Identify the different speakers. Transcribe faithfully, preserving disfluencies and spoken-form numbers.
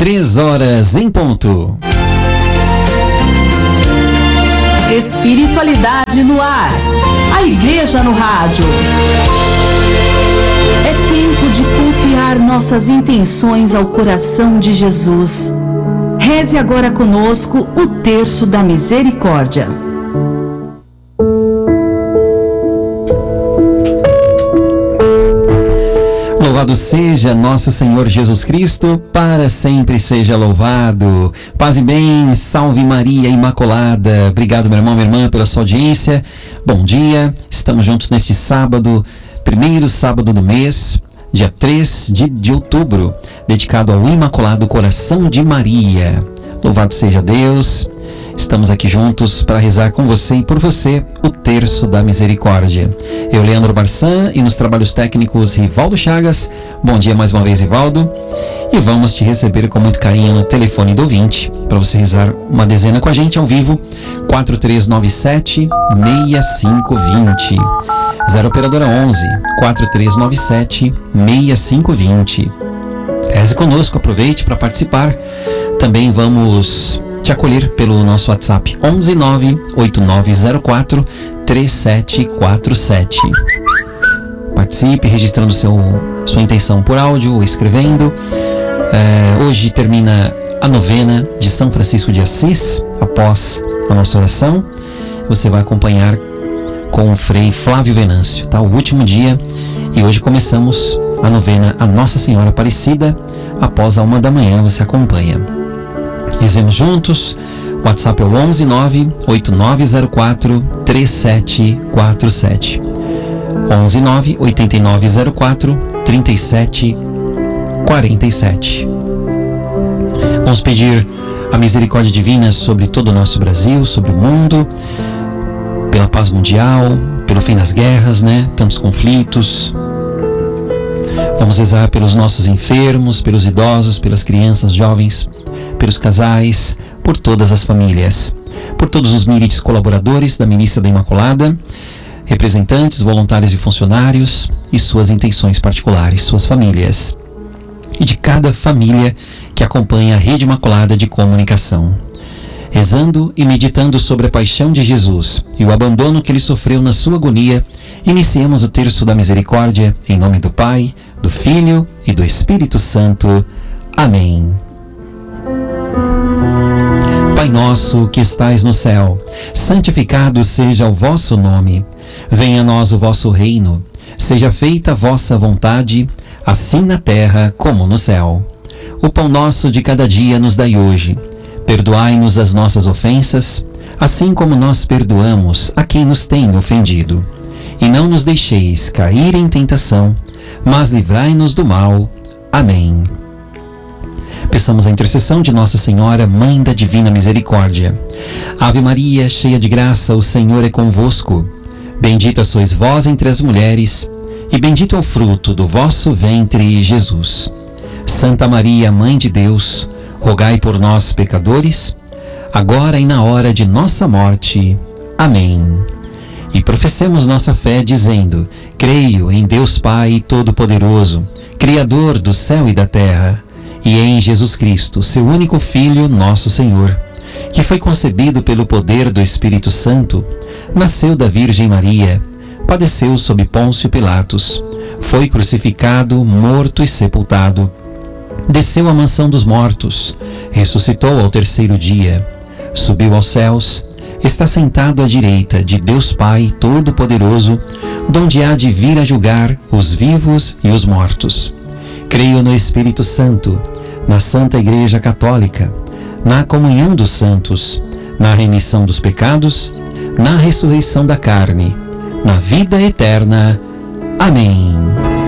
Speaker 1: Três horas em ponto.
Speaker 2: Espiritualidade no ar. A Igreja no rádio. É tempo de confiar nossas intenções ao coração de Jesus. Reze agora conosco o Terço da Misericórdia.
Speaker 1: Louvado seja nosso Senhor Jesus Cristo, para sempre seja louvado. Paz e bem, salve Maria Imaculada. Obrigado, meu irmão, minha irmã, pela sua audiência. Bom dia, estamos juntos neste sábado, primeiro sábado do mês, dia três de, de outubro, dedicado ao Imaculado Coração de Maria. Louvado seja Deus. Estamos aqui juntos para rezar com você e por você o Terço da Misericórdia. Eu, Leandro Barçan, e nos trabalhos técnicos, Rivaldo Chagas. Bom dia mais uma vez, Rivaldo. E vamos te receber com muito carinho no telefone do ouvinte, para você rezar uma dezena com a gente ao vivo, quatro três nove sete, seis cinco dois zero. zero operadora onze, quatro três nove sete, seis cinco dois zero. Reze conosco, aproveite para participar. Também vamos te acolher pelo nosso WhatsApp onze nove oito nove zero quatro três sete quatro sete. Participe registrando seu, sua intenção por áudio ou escrevendo. É, hoje termina a novena de São Francisco de Assis. Após a nossa oração, você vai acompanhar com o Frei Flávio Venâncio, tá? O último dia, e hoje começamos a novena a Nossa Senhora Aparecida. Após a uma da manhã você acompanha. Rezemos juntos. O WhatsApp é o onze nove oito nove zero quatro três sete quatro sete. onze nove oito nove zero quatro três sete quatro sete. Vamos pedir a misericórdia divina sobre todo o nosso Brasil, sobre o mundo, pela paz mundial, pelo fim das guerras, né? Tantos conflitos. Vamos rezar pelos nossos enfermos, pelos idosos, pelas crianças, jovens, pelos casais, por todas as famílias, por todos os milites colaboradores da Milícia da Imaculada, representantes, voluntários e funcionários, e suas intenções particulares, suas famílias, e de cada família que acompanha a Rede Imaculada de Comunicação. Rezando e meditando sobre a paixão de Jesus e o abandono que ele sofreu na sua agonia, iniciemos o Terço da Misericórdia, em nome do Pai, do Filho e do Espírito Santo. Amém. Pai nosso que estais no céu, santificado seja o vosso nome. Venha a nós o vosso reino. Seja feita a vossa vontade, assim na terra como no céu. O pão nosso de cada dia nos dai hoje. Perdoai-nos as nossas ofensas, assim como nós perdoamos a quem nos tem ofendido. E não nos deixeis cair em tentação, mas livrai-nos do mal. Amém. Peçamos a intercessão de Nossa Senhora, Mãe da Divina Misericórdia. Ave Maria, cheia de graça, o Senhor é convosco. Bendita sois vós entre as mulheres, e bendito é o fruto do vosso ventre, Jesus. Santa Maria, Mãe de Deus, rogai por nós, pecadores, agora e na hora de nossa morte. Amém. E professemos nossa fé dizendo: creio em Deus Pai Todo-Poderoso, Criador do céu e da terra, e em Jesus Cristo, seu único Filho, nosso Senhor, que foi concebido pelo poder do Espírito Santo, nasceu da Virgem Maria, padeceu sob Pôncio Pilatos, foi crucificado, morto e sepultado, desceu à mansão dos mortos, ressuscitou ao terceiro dia, subiu aos céus, está sentado à direita de Deus Pai Todo-Poderoso, donde há de vir a julgar os vivos e os mortos. Creio no Espírito Santo, na Santa Igreja Católica, na comunhão dos santos, na remissão dos pecados, na ressurreição da carne, na vida eterna. Amém.